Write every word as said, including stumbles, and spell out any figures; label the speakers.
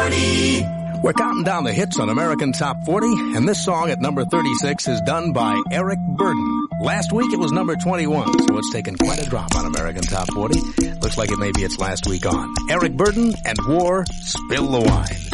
Speaker 1: forty.
Speaker 2: We're counting down the hits on American Top forty, and this song at number thirty-six is done by Eric Burdon. Last week it was number twenty-one, so it's taken quite a drop on American Top forty. Looks like it may be its last week on. Eric Burdon and War, Spill the Wine.